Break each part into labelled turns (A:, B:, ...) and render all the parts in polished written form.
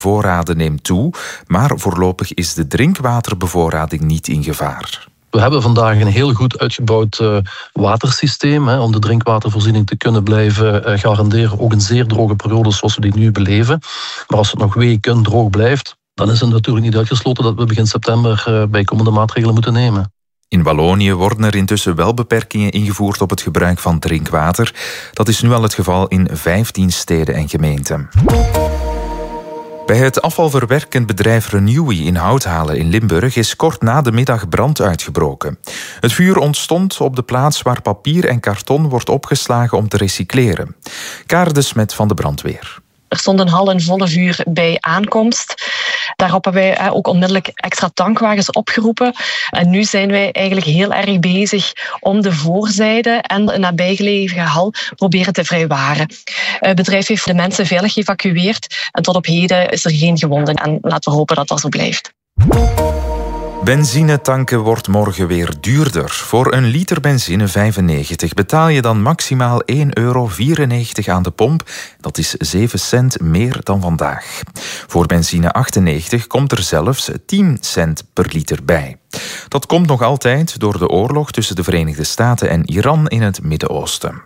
A: voorraden neemt toe, maar voorlopig is de drinkwaterbevoorrading niet in gevaar.
B: We hebben vandaag een heel goed uitgebouwd watersysteem om de drinkwatervoorziening te kunnen blijven garanderen. Ook in zeer droge periodes zoals we die nu beleven. Maar als het nog weken droog blijft, dan is het natuurlijk niet uitgesloten dat we begin september bijkomende maatregelen moeten nemen.
A: In Wallonië worden er intussen wel beperkingen ingevoerd op het gebruik van drinkwater. Dat is nu al het geval in 15 steden en gemeenten. Bij het afvalverwerkend bedrijf Renewi in Houthalen in Limburg is kort na de middag brand uitgebroken. Het vuur ontstond op de plaats waar papier en karton wordt opgeslagen om te recycleren. Kaar de Smet van de brandweer.
C: Er stond een hal in volle vuur bij aankomst. Daarop hebben wij ook onmiddellijk extra tankwagens opgeroepen. En nu zijn wij eigenlijk heel erg bezig om de voorzijde en een nabijgelegen hal proberen te vrijwaren. Het bedrijf heeft de mensen veilig geëvacueerd en tot op heden is er geen gewonden. En laten we hopen dat dat zo blijft.
A: Benzine tanken wordt morgen weer duurder. Voor een liter benzine 95 betaal je dan maximaal €1,94 aan de pomp. Dat is 7 cent meer dan vandaag. Voor benzine 98 komt er zelfs 10 cent per liter bij. Dat komt nog altijd door de oorlog tussen de Verenigde Staten en Iran in het Midden-Oosten.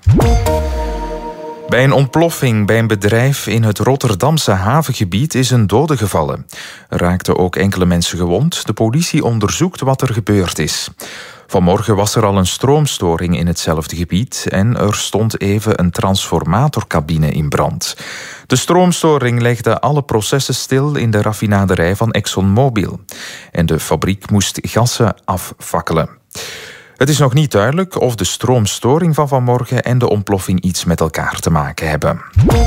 A: Bij een ontploffing bij een bedrijf in het Rotterdamse havengebied is een dode gevallen. Er raakten ook enkele mensen gewond. De politie onderzoekt wat er gebeurd is. Vanmorgen was er al een stroomstoring in hetzelfde gebied en er stond even een transformatorcabine in brand. De stroomstoring legde alle processen stil in de raffinaderij van ExxonMobil. En de fabriek moest gassen affakkelen. Het is nog niet duidelijk of de stroomstoring van vanmorgen en de ontploffing iets met elkaar te maken hebben.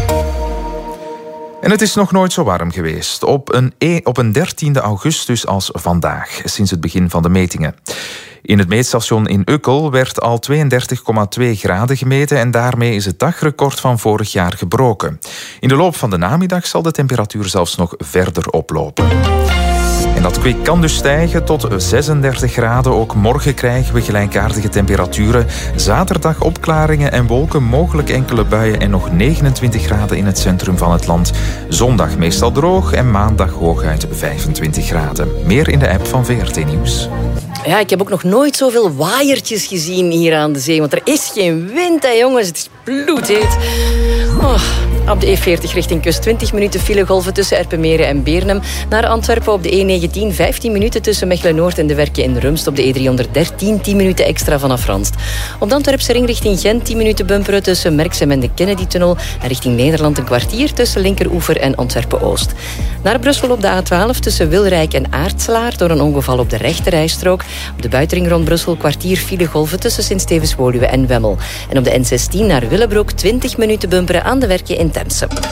A: En het is nog nooit zo warm geweest. Op een 13e augustus als vandaag, sinds het begin van de metingen. In het meetstation in Ukkel werd al 32,2 graden gemeten en daarmee is het dagrecord van vorig jaar gebroken. In de loop van de namiddag zal de temperatuur zelfs nog verder oplopen. En dat kwik kan dus stijgen tot 36 graden. Ook morgen krijgen we gelijkaardige temperaturen. Zaterdag opklaringen en wolken, mogelijk enkele buien en nog 29 graden in het centrum van het land. Zondag meestal droog en maandag hooguit 25 graden. Meer in de app van VRT Nieuws.
D: Ja, ik heb ook nog nooit zoveel waaiertjes gezien hier aan de zee. Want er is geen wind, hè, jongens. Het is bloedheet. Op de E40 richting kust 20 minuten filegolven tussen Erpenmeren en Beernem. Naar Antwerpen op de E19 15 minuten tussen Mechelen-Noord en de Werken in Rumst. Op de E313 10 minuten extra vanaf Ranst. Op de Antwerpse ring richting Gent 10 minuten bumperen tussen Merksem en de Kennedy-tunnel. En richting Nederland een kwartier tussen Linkeroever en Antwerpen-Oost. Naar Brussel op de A12 tussen Wilrijk en Aartselaar door een ongeval op de rechterrijstrook. Op de buitenring rond Brussel kwartier filegolven tussen Sint-Stevens-Woluwe en Wemmel. En op de N16 naar Willebroek 20 minuten bumperen aan de Werken in Temse.